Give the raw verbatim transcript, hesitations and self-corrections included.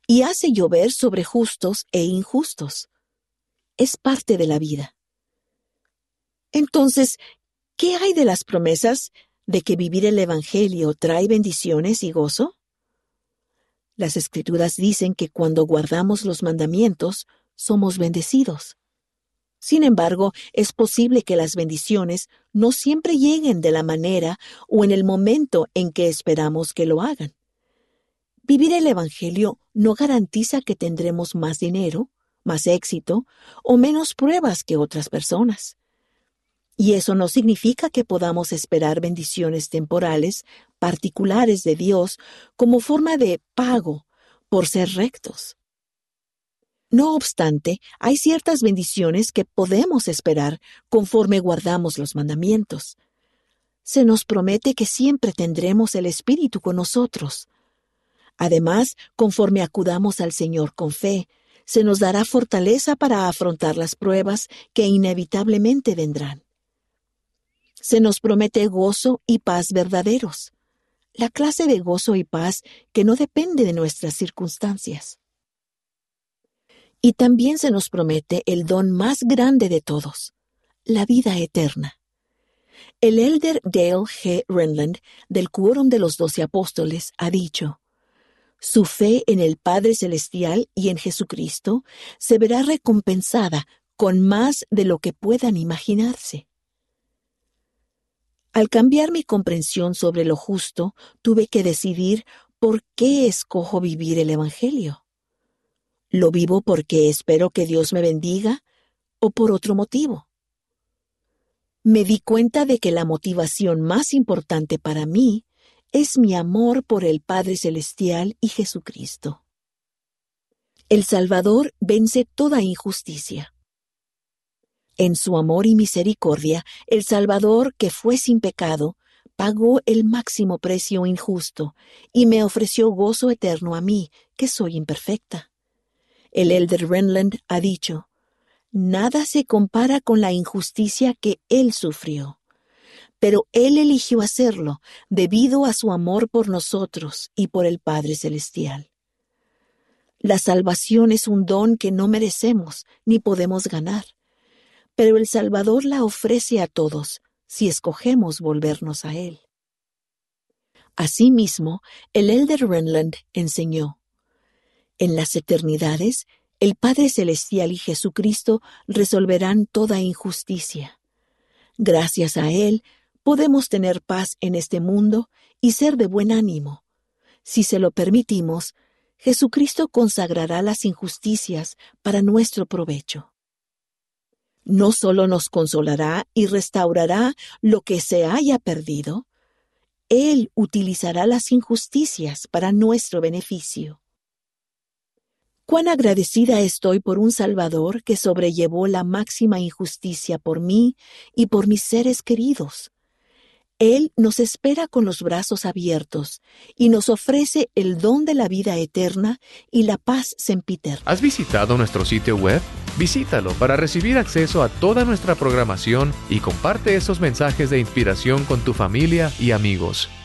y hace llover sobre justos e injustos. Es parte de la vida. Entonces, ¿qué hay de las promesas de que vivir el Evangelio trae bendiciones y gozo? Las Escrituras dicen que cuando guardamos los mandamientos, somos bendecidos. Sin embargo, es posible que las bendiciones no siempre lleguen de la manera o en el momento en que esperamos que lo hagan. Vivir el Evangelio no garantiza que tendremos más dinero, más éxito o menos pruebas que otras personas. Y eso no significa que podamos esperar bendiciones temporales, particulares de Dios, como forma de pago por ser rectos. No obstante, hay ciertas bendiciones que podemos esperar conforme guardamos los mandamientos. Se nos promete que siempre tendremos el Espíritu con nosotros. Además, conforme acudamos al Señor con fe, se nos dará fortaleza para afrontar las pruebas que inevitablemente vendrán. Se nos promete gozo y paz verdaderos, la clase de gozo y paz que no depende de nuestras circunstancias. Y también se nos promete el don más grande de todos, la vida eterna. El elder Dale G. Renlund, del Quórum de los Doce Apóstoles, ha dicho: su fe en el Padre Celestial y en Jesucristo se verá recompensada con más de lo que puedan imaginarse. Al cambiar mi comprensión sobre lo justo, tuve que decidir por qué escojo vivir el Evangelio. ¿Lo vivo porque espero que Dios me bendiga o por otro motivo? Me di cuenta de que la motivación más importante para mí es mi amor por el Padre Celestial y Jesucristo. El Salvador vence toda injusticia. En su amor y misericordia, el Salvador, que fue sin pecado, pagó el máximo precio injusto y me ofreció gozo eterno a mí, que soy imperfecta. El elder Renlund ha dicho: nada se compara con la injusticia que Él sufrió, pero Él eligió hacerlo debido a su amor por nosotros y por el Padre Celestial. La salvación es un don que no merecemos ni podemos ganar, pero el Salvador la ofrece a todos si escogemos volvernos a Él. Asimismo, el elder Renlund enseñó: en las eternidades, el Padre Celestial y Jesucristo resolverán toda injusticia. Gracias a Él, podemos tener paz en este mundo y ser de buen ánimo. Si se lo permitimos, Jesucristo consagrará las injusticias para nuestro provecho. No solo nos consolará y restaurará lo que se haya perdido, Él utilizará las injusticias para nuestro beneficio. Cuán agradecida estoy por un Salvador que sobrellevó la máxima injusticia por mí y por mis seres queridos. Él nos espera con los brazos abiertos y nos ofrece el don de la vida eterna y la paz sempiterna. ¿Has visitado nuestro sitio web? Visítalo para recibir acceso a toda nuestra programación y comparte esos mensajes de inspiración con tu familia y amigos.